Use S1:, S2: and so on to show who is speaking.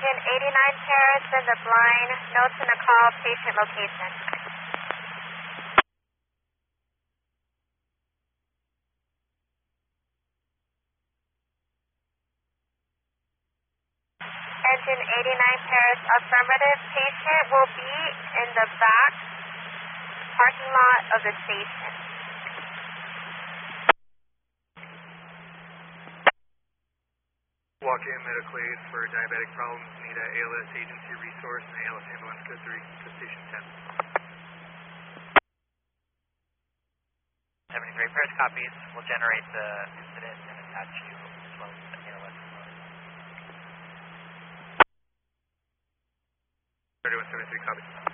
S1: Engine 89 Paris in the blind. Notes in the call, patient location. Engine 89 Paris, affirmative. Patient will be in the back parking lot of the station.
S2: Walk-in medical aid for diabetic problems. Need a ALS agency resource and ALS ambulance code 3 to station 10.
S3: 73 Paris copies. We'll generate the incident and attach you as well as the ALS.
S2: 3173 copies.